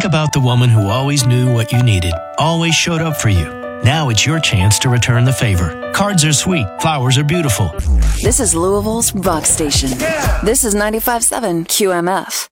Think about the woman who always knew what you needed, always showed up for you. Now it's your chance to return the favor. Cards are sweet, flowers are beautiful. This is Louisville's Rock Station. This is 95.7 QMF.